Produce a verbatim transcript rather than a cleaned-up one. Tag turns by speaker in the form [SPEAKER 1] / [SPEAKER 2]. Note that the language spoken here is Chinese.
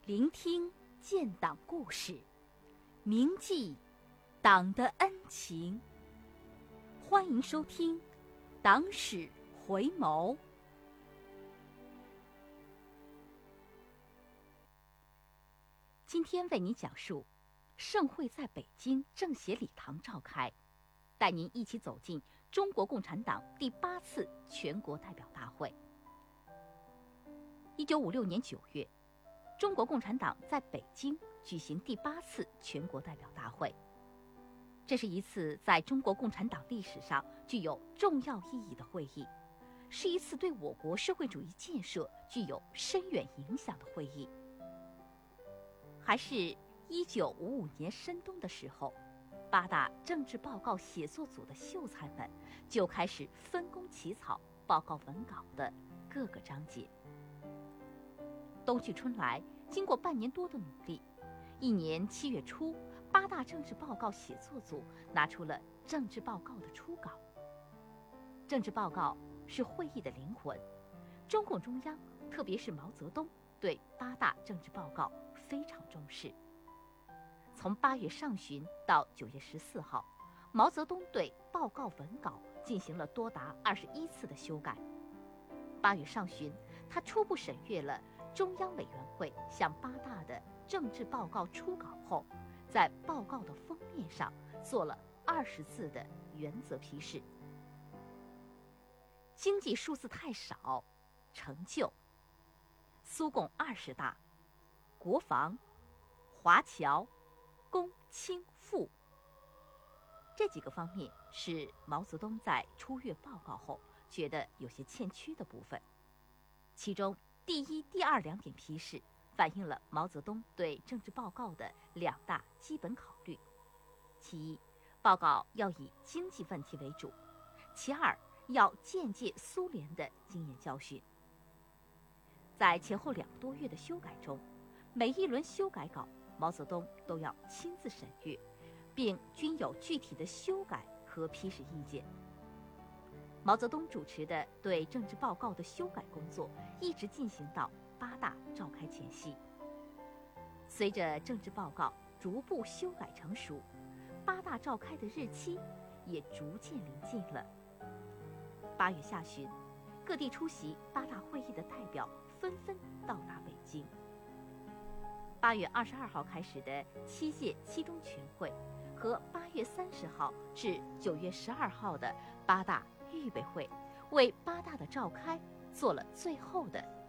[SPEAKER 1] 聆听建党故事，铭记党的恩情。欢迎收听《党史回眸》。今天为您讲述盛会在北京政协礼堂召开，带您一起走进中国共产党第八次全国代表大会。一九五六年九月，中国共产党在北京举行第八次全国代表大会。这是一次在中国共产党历史上具有重要意义的会议，是一次对我国社会主义建设具有深远影响的会议。还是一九五五年深冬的时候，八大政治报告写作组的秀才们就开始分工起草报告文稿的各个章节。冬去春来，经过半年多的努力，一年七月初，八大政治报告写作组拿出了政治报告的初稿。政治报告是会议的灵魂，中共中央，特别是毛泽东，对八大政治报告非常重视。从八月上旬到九月十四号，毛泽东对报告文稿进行了多达二十一次的修改。八月上旬，他初步审阅了中央委员会向八大的政治报告初稿后，在报告的封面上做了二十字的原则批示。经济数字太少，成就苏共二十大、国防、华侨、工青富这几个方面是毛泽东在初阅报告后觉得有些欠缺的部分。其中第一、第二两点批示反映了毛泽东对政治报告的两大基本考虑：其一，报告要以经济问题为主；其二，要借鉴苏联的经验教训。在前后两个多月的修改中，每一轮修改稿毛泽东都要亲自审阅，并均有具体的修改和批示意见。毛泽东主持的对政治报告的修改工作一直进行到八大召开前夕。随着政治报告逐步修改成熟，八大召开的日期也逐渐临近了。八月下旬，各地出席八大会议的代表纷纷到达北京。八月二十二号开始的七届七中全会和八月三十号至九月十二号的八大预备会，为八大的召开做了最后的